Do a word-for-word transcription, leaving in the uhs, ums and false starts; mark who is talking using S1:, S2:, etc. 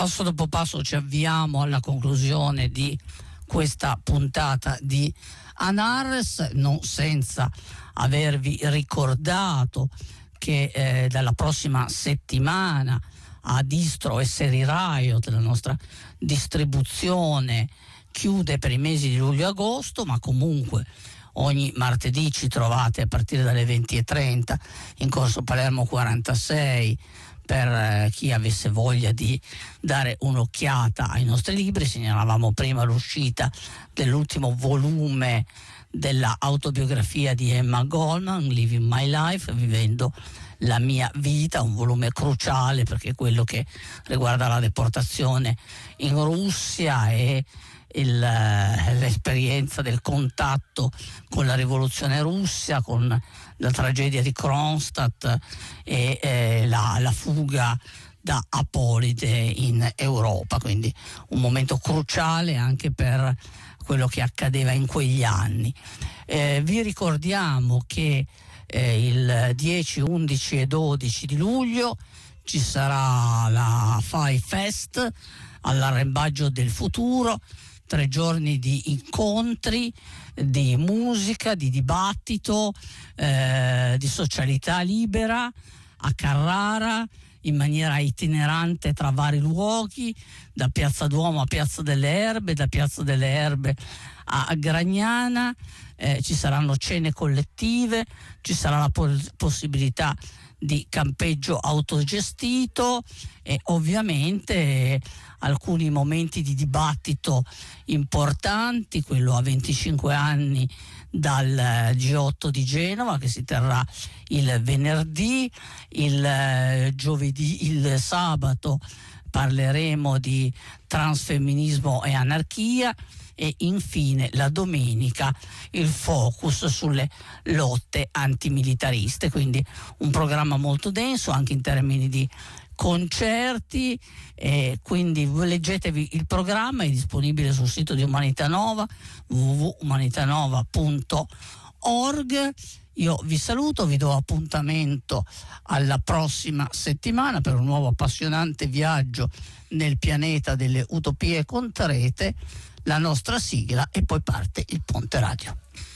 S1: passo dopo passo ci avviamo alla conclusione di questa puntata di Anares, non senza avervi ricordato che eh, dalla prossima settimana a Distro e Serie Riot la nostra distribuzione chiude per i mesi di luglio e agosto, ma comunque ogni martedì ci trovate a partire dalle venti e trenta in Corso Palermo quarantasei per eh, chi avesse voglia di dare un'occhiata ai nostri libri. Segnalavamo prima l'uscita dell'ultimo volume della autobiografia di Emma Goldman, Living My Life, vivendo la mia vita, un volume cruciale perché è quello che riguarda la deportazione in Russia e il, l'esperienza del contatto con la rivoluzione russa, con la tragedia di Kronstadt e eh, la, la fuga da Apolide in Europa, quindi un momento cruciale anche per quello che accadeva in quegli anni. Eh, vi ricordiamo che eh, il dieci, undici e dodici di luglio ci sarà la Fai Fest all'Arrembaggio del Futuro, tre giorni di incontri, di musica, di dibattito, eh, di socialità libera a Carrara, in maniera itinerante tra vari luoghi, da Piazza Duomo a Piazza delle Erbe, da Piazza delle Erbe a Gragnana. Eh, ci saranno cene collettive, ci sarà la pos- possibilità di campeggio autogestito e ovviamente eh, alcuni momenti di dibattito importanti, quello a venticinque anni dal G otto di Genova che si terrà il venerdì, il eh, giovedì, il sabato parleremo di transfemminismo e anarchia e infine la domenica il focus sulle lotte antimilitariste, quindi un programma molto denso anche in termini di concerti, eh, quindi leggetevi il programma, è disponibile sul sito di Umanità Nova w w w punto umanitanova punto org. Io vi saluto, vi do appuntamento alla prossima settimana per un nuovo appassionante viaggio nel pianeta delle utopie con Trete, la nostra sigla e poi parte il Ponte Radio.